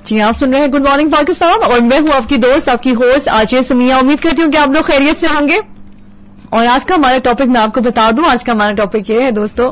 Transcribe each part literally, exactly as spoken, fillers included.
جی آپ سن رہے ہیں گڈ مارننگ پاکستان اور میں ہوں آپ کی دوست آپ کی ہوسٹ آج سمیہ. امید کرتی ہوں کہ آپ لوگ خیریت سے ہوں گے. اور آج کا ہمارا ٹاپک میں آپ کو بتا دوں, آج کا ہمارا ٹاپک یہ ہے دوستو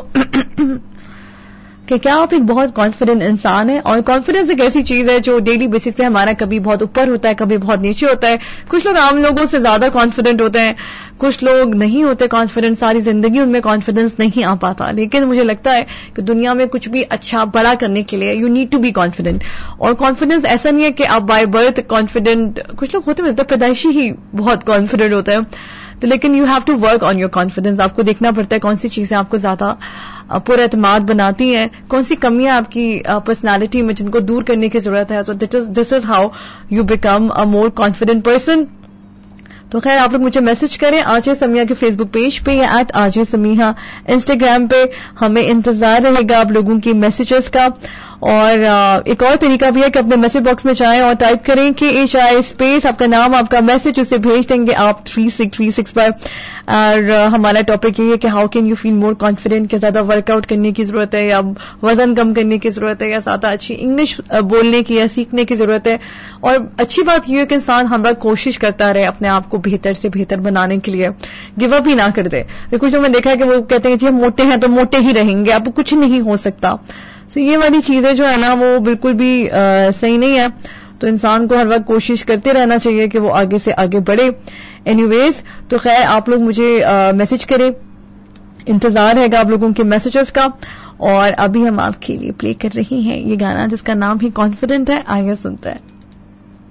کہ کیا آپ ایک بہت کانفیڈنٹ انسان ہیں. اور کانفیڈنس ایک ایسی چیز ہے جو ڈیلی بیسس پہ ہمارا کبھی بہت اوپر ہوتا ہے, کبھی بہت نیچے ہوتا ہے. کچھ لوگ عام لوگوں سے زیادہ کانفیڈنٹ ہوتے ہیں, کچھ لوگ نہیں ہوتے کانفیڈنٹ, ساری زندگی ان میں کانفیڈنس نہیں آ پاتا. لیکن مجھے لگتا ہے کہ دنیا میں کچھ بھی اچھا بڑا کرنے کے لیے you need to be confident. اور کانفیڈنس ایسا نہیں ہے کہ آپ بائی برتھ کانفیڈنٹ, کچھ لوگ ہوتے ہیں پیدائشی ہی بہت کانفیڈنٹ ہوتے ہیں, تو لیکن you have to work on your confidence. آپ کو دیکھنا پڑتا ہے کون سی چیزیں آپ کو زیادہ پر اعتماد بناتی ہیں, کون سی کمیاں آپ کی پرسنالٹی میں جن کو دور کرنے کی ضرورت ہے. سو دس is how you become a more confident person. تو خیر آپ لوگ مجھے میسج کریں آج سمیہ کے فیس بک پیج پہ یا ایٹ آج سمیہ انسٹاگرام پہ. ہمیں انتظار رہے گا آپ لوگوں کی میسیجز کا. اور ایک اور طریقہ بھی ہے کہ اپنے میسج باکس میں جائیں اور ٹائپ کریں کہ ایچ آئی اسپیس آپ کا نام آپ کا میسج, اسے بھیج دیں گے آپ تھری سکس تھری سکس پر. اور ہمارا ٹاپک یہ ہے کہ how can you feel more confident, کہ زیادہ ورک آؤٹ کرنے کی ضرورت ہے یا وزن کم کرنے کی ضرورت ہے یا زیادہ اچھی انگلش بولنے کی یا سیکھنے کی ضرورت ہے. اور اچھی بات یہ ہے کہ انسان ہمارا کوشش کرتا رہے اپنے آپ کو بہتر سے بہتر بنانے کے لیے, گیو اپ ہی نہ کر دے. کچھ لوگ میں دیکھا کہ وہ کہتے ہیں جی ہم موٹے ہیں تو موٹے ہی رہیں گے, اب کچھ نہیں ہو سکتا. سو so, یہ والی چیزیں جو ہے نا وہ بالکل بھی آ, صحیح نہیں ہے. تو انسان کو ہر وقت کوشش کرتے رہنا چاہیے کہ وہ آگے سے آگے بڑھے. اینی ویز تو خیر آپ لوگ مجھے میسج کریں, انتظار رہے گا آپ لوگوں کے میسیجز کا. اور ابھی ہم آپ کے لیے پلے کر رہی ہیں یہ گانا جس کا نام ہی کانفیڈنٹ ہے. آئیے سنتے ہیں.